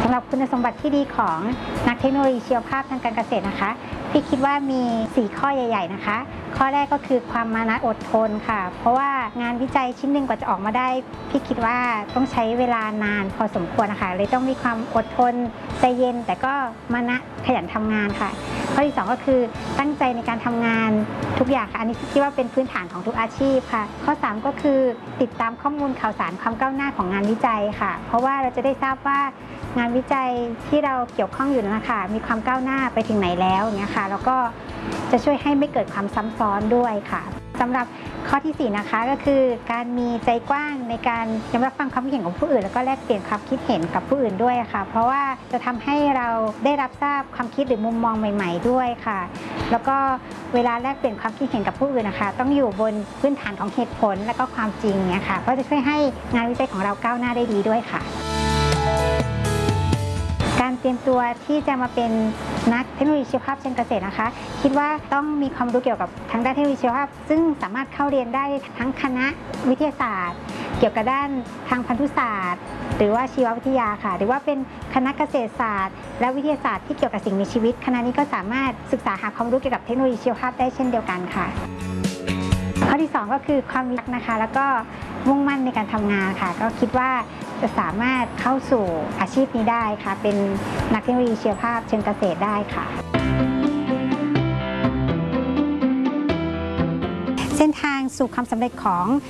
สำหรับคุณสมบัติที่ดีของนักเทคโนโลยีชีวภาพทางการเกษตรนะคะพี่คิดว่ามี4ข้อใหญ่ๆนะคะข้อแรกก็คือความมานะอดทนค่ะเพราะว่างานวิจัยชิ้นหนึ่งกว่าจะออกมาได้พี่คิดว่าต้องใช้เวลานานพอสมควรนะคะเลยต้องมีความอดทนใจเย็นแต่ก็มานะขยันทำงานค่ะข้อที่2ก็คือตั้งใจในการทำงานทุกอย่างค่ะอันนี้คิดว่าเป็นพื้นฐานของทุกอาชีพค่ะข้อ3ก็คือติดตามข้อมูลข่าวสารความก้าวหน้าของงานวิจัยค่ะเพราะว่าเราจะได้ทราบว่างานวิจัยที่เราเกี่ยวข้องอยู่นั้นนะคะมีความก้าวหน้าไปถึงไหนแล้วอย่างเงี้ยค่ะแล้วก็จะช่วยให้ไม่เกิดความซ้ำซ้อนด้วยค่ะสำหรับข้อที่4นะคะก็คือการมีใจกว้างในการยอมรับฟังความคิดเห็นของผู้อื่นแล้วก็แลกเปลี่ยนความคิดเห็นกับผู้อื่นด้วยค่ะเพราะว่าจะทำให้เราได้รับทราบความคิดหรือมุมมองใหม่ๆด้วยค่ะแล้วก็เวลาแลกเปลี่ยนความคิดเห็นกับผู้อื่นนะคะต้องอยู่บนพื้นฐานของเหตุผลและก็ความจริงเนี่ยค่ะก็จะช่วยให้งานวิจัยของเราก้าวหน้าได้ดีด้วยค่ะการเตรียมตัวที่จะมาเป็นนักเทคโนโลยีชีวภาพเชิงเกษตรนะคะคิดว่าต้องมีความรู้เกี่ยวกับทางด้านเทคโนโลยีชีวภาพซึ่งสามารถเข้าเรียนได้ทั้งคณะวิทยาศาสตร์เกี่ยวกับด้านทางพันธุศาสตร์หรือว่าชีววิทยาค่ะหรือว่าเป็นคณะเกษตรศาสตร์และวิทยาศาสตร์ที่เกี่ยวกับสิ่งมีชีวิตคณะนี้ก็สามารถศึกษาหาความรู้เกี่ยวกับเทคโนโลยีชีวภาพได้เช่นเดียวกันค่ะข้อที่2ก็คือความรักนะคะแล้วก็มุ่งมั่นในการทำงานค่ะก็คิดว่าจะสามารถเข้าสู่อาชีพนี้ได้ค่ะเป็นนักเทคโนโลยีชีวภาพเชิงเกษตรได้ค่ะเส้นทางสู่ความสำเร็จของ